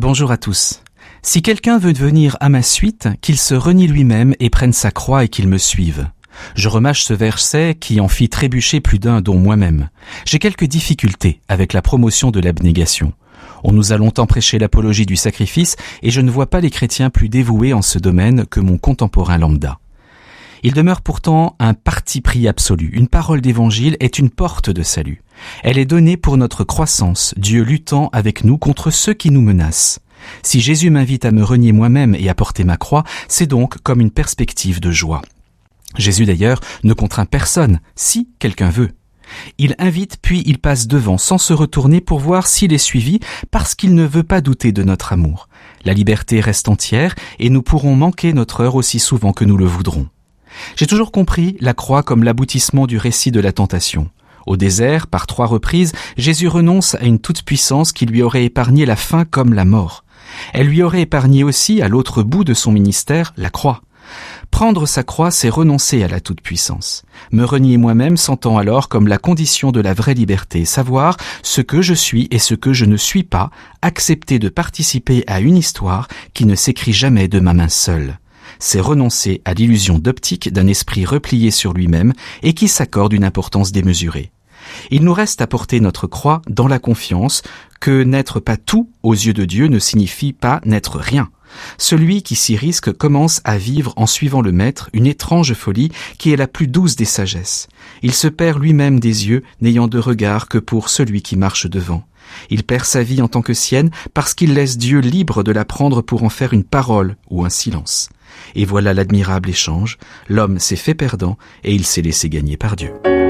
Bonjour à tous. Si quelqu'un veut venir à ma suite, qu'il se renie lui-même et prenne sa croix et qu'il me suive. Je remâche ce verset qui en fit trébucher plus d'un, dont moi-même. J'ai quelques difficultés avec la promotion de l'abnégation. On nous a longtemps prêché l'apologie du sacrifice et je ne vois pas les chrétiens plus dévoués en ce domaine que mon contemporain lambda. Il demeure pourtant un parti pris absolu. Une parole d'évangile est une porte de salut. Elle est donnée pour notre croissance, Dieu luttant avec nous contre ceux qui nous menacent. Si Jésus m'invite à me renier moi-même et à porter ma croix, c'est donc comme une perspective de joie. Jésus d'ailleurs ne contraint personne, si quelqu'un veut. Il invite puis il passe devant sans se retourner pour voir s'il est suivi parce qu'il ne veut pas douter de notre amour. La liberté reste entière et nous pourrons manquer notre heure aussi souvent que nous le voudrons. J'ai toujours compris la croix comme l'aboutissement du récit de la tentation. Au désert, par 3 reprises, Jésus renonce à une toute-puissance qui lui aurait épargné la faim comme la mort. Elle lui aurait épargné aussi, à l'autre bout de son ministère, la croix. Prendre sa croix, c'est renoncer à la toute-puissance. Me renier moi-même s'entend alors comme la condition de la vraie liberté, savoir ce que je suis et ce que je ne suis pas, accepter de participer à une histoire qui ne s'écrit jamais de ma main seule. C'est renoncer à l'illusion d'optique d'un esprit replié sur lui-même et qui s'accorde une importance démesurée. Il nous reste à porter notre croix dans la confiance que n'être pas tout aux yeux de Dieu ne signifie pas n'être rien. Celui qui s'y risque commence à vivre en suivant le Maître une étrange folie qui est la plus douce des sagesses. Il se perd lui-même des yeux, n'ayant de regard que pour celui qui marche devant. Il perd sa vie en tant que sienne parce qu'il laisse Dieu libre de la prendre pour en faire une parole ou un silence. Et voilà l'admirable échange. L'homme s'est fait perdant et il s'est laissé gagner par Dieu.